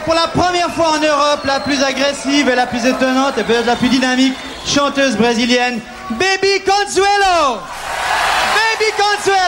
pour la première fois en Europe la plus agressive et la plus étonnante et peut-être la plus dynamique chanteuse brésilienne, Baby Consuelo. Baby Consuelo.